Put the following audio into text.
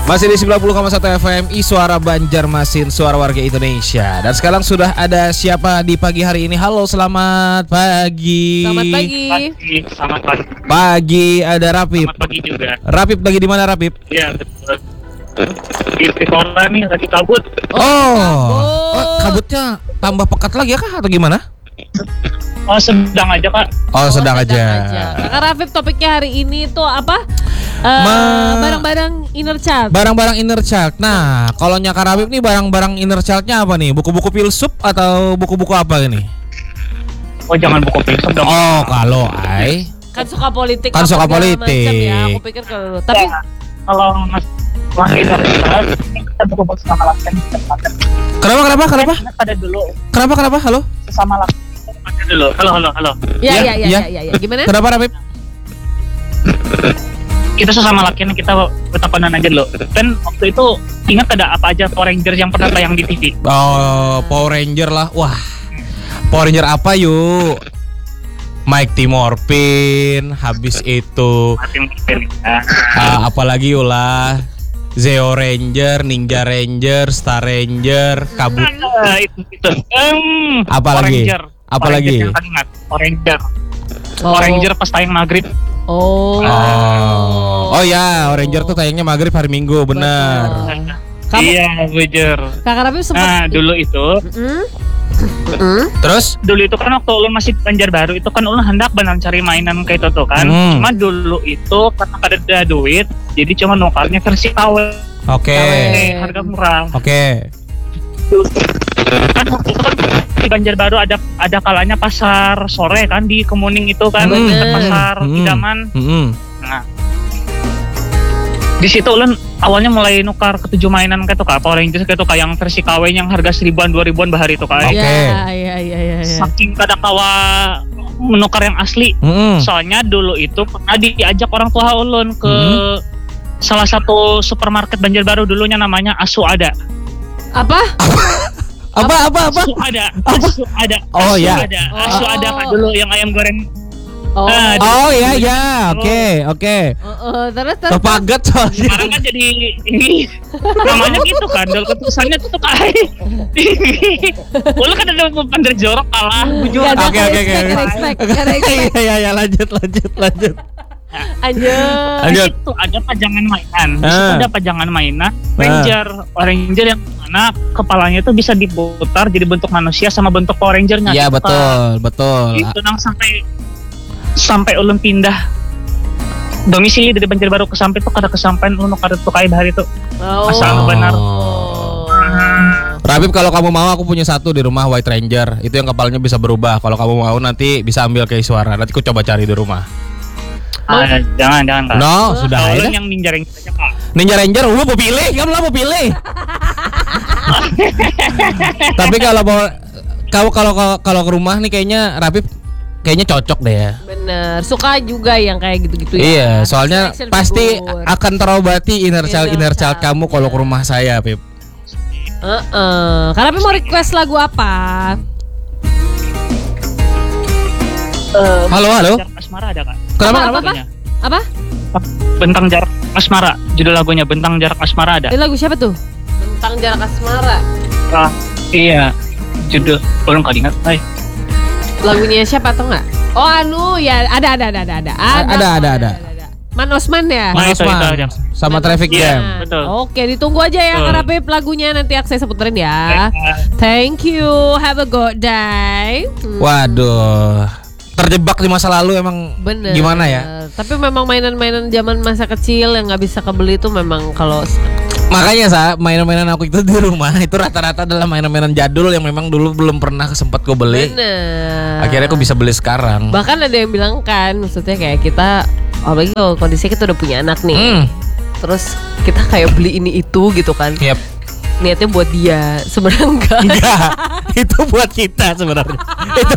Masih di 90,1 FM Suara Banjarmasin, suara warga Indonesia. Dan sekarang sudah ada siapa di pagi hari ini? Halo, selamat pagi. Selamat pagi. Selamat pagi. Pagi, ada Rapip. Selamat pagi juga. Rapip lagi di mana, Rapip? Iya, betul. Di sekolah nih lagi kabut. Kabutnya tambah pekat lagi ya kah atau gimana? Oh, sedang aja, Kak. Sedang aja. Kakak Rafif, topiknya hari ini tuh apa? Barang-barang inner child. Barang-barang inner child. Nah, kalau Kak Rapip nih barang-barang inner child-nya apa nih? Buku-buku filsuf atau buku-buku apa ini? Oh, jangan buku filsuf dong. Oh, kalau Kan suka politik. Kan suka apa segala politik. macam ya, aku pikir kalau tapi Ya, kalau Mas lahir kita buku sesama laki Kenapa? Pada dulu Kenapa? Halo? sesama laki. Pada dulu. Halo. ya. Ya. Gimana? Kenapa, Rapip? Kita sesama laki kita bertepanan aja dulu. Dan waktu itu ingat ada apa aja Power Ranger yang pernah tayang di TV? Oh, Power Ranger lah. Wah. Power Ranger apa yuk? Mighty Morphin, habis itu apalagi ulah Zeo Ranger, Ninja Ranger, Star Ranger, Kabut. Itu. Apalagi? Apalagi? Yang ingat Power Ranger. Power Ranger pas tayang maghrib. Oh Ya, Ranger tuh tayangnya maghrib hari Minggu, benar. Iya, bener. Kakak Rafif sempat. Nah, dulu itu. Terus? Dulu itu kan waktu ulun masih Banjarbaru itu kan ulun hendak benar cari mainan kayak itu tuh kan. Cuma dulu itu karena ada duit, jadi cuma nukarnya versi KW. Oke. Harga murah. Oke. Kan waktu itu kan di Banjarbaru ada kalanya pasar sore kan di Kemuning itu kan, pasar Idaman. Nah, di situ ulun awalnya mulai nukar ketujuh mainan kayak tuh Kak, Power Rangers kayak tuh Kak, yang versi KW yang harga 1000-an 2000-an bahari itu Kak. Iya. Saking kada kawa menukar yang asli. Soalnya dulu itu pernah diajak orang tua ulun ke salah satu supermarket Banjarbaru, dulunya namanya Asu Ada. Apa? Asu Ada. Oh ya. Asu Ada Kak, dulu yang ayam goreng. Iya. Oke. Terus. Kepaget soalnya. Sekarang kan jadi ini namanya gitu kan, dulu ketusannya tuh kayak kan ada pandai jorok kalah. Oke. Respect. Iya, lanjut. Lanjut. Itu ada pajangan mainan. Di situ ada pajangan mainan Ranger yang mana kepalanya itu bisa diputar jadi bentuk manusia sama bentuk Power Ranger-nya. Iya, betul. Itu nang sampai ulun pindah domisili dari Banjarbaru ke Sampit tuh kada kesampaian ulun kada tuh kayak hari itu. Asal benar. Rabib, kalau kamu mau aku punya satu di rumah White Ranger. Itu yang kepalanya bisa berubah. Kalau kamu mau nanti bisa ambil ke suara. Nanti aku coba cari di rumah. Jangan Kak. No, sudah ulun aja. yang Ninja Ranger aja Kak. Ninja Ranger, lu mau pilih? Kamu lah mau pilih. Tapi kalau ke rumah nih kayaknya Rabib kayaknya cocok deh ya. Bener, suka juga yang kayak gitu-gitu ya. Iya, soalnya Action pasti figure. akan terobati inner child kamu kalau ke rumah saya, Pip. Karena mau request lagu apa? Halo. Jarak Asmara ada Kak. Kenapa? Apa? Bentang Jarak Asmara, judul lagunya Bentang Jarak Asmara ada. Lagu siapa tuh? Bentang Jarak Asmara. Iya, judul belum kali ingat. Lagunya siapa atau enggak? Ada. Ada. Man Osman ya? Man Osman sama Traffic Jam. Betul. Oke, ditunggu aja ya Kak Rapip lagunya, nanti saya sebutin ya. Thank you. Have a good day. Waduh. Terjebak di masa lalu emang. Bener. Gimana ya? Tapi memang mainan-mainan zaman masa kecil yang nggak bisa kebeli itu memang kalau Makanya mainan-mainan aku itu di rumah itu rata-rata adalah mainan-mainan jadul yang memang dulu belum pernah sempat gue beli. bener. Akhirnya aku bisa beli sekarang. Bahkan ada yang bilang kan, maksudnya kayak kita, apalagi kalau kondisinya kita udah punya anak nih, terus kita kayak beli ini itu gitu kan. Yep. Niatnya buat dia, sebenarnya enggak. Enggak, itu buat kita sebenarnya. Itu